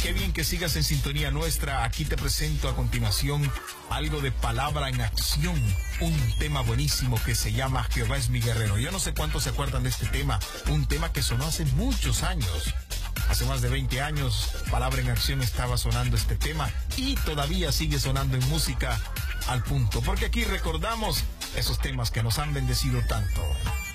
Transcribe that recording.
Qué bien que sigas en sintonía nuestra. Aquí te presento a continuación algo de Palabra en Acción, un tema buenísimo que se llama Jehová es mi guerrero. Yo no sé cuántos se acuerdan de este tema, un tema que sonó hace muchos años. Hace más de 20 años, Palabra en Acción estaba sonando este tema y todavía sigue sonando en Música al Punto, porque aquí recordamos esos temas que nos han bendecido tanto.